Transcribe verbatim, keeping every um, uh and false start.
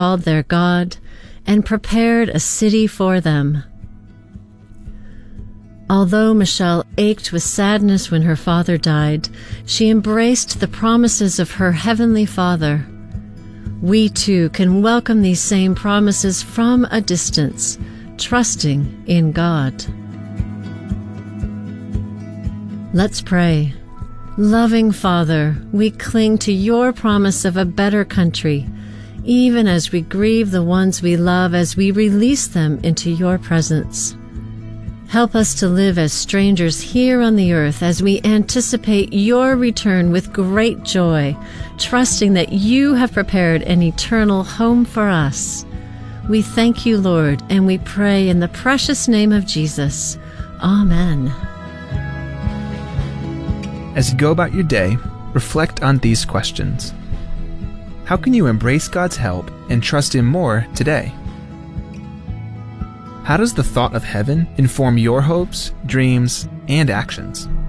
called their God and prepared a city for them. Although Michelle ached with sadness when her father died, she embraced the promises of her Heavenly Father. We too can welcome these same promises from a distance, trusting in God. Let's pray. Loving Father, we cling to your promise of a better country, even as we grieve the ones we love as we release them into your presence. Help us to live as strangers here on the earth as we anticipate your return with great joy, trusting that you have prepared an eternal home for us. We thank you, Lord, and we pray in the precious name of Jesus. Amen. As you go about your day, reflect on these questions. How can you embrace God's help and trust Him more today? How does the thought of heaven inform your hopes, dreams, and actions?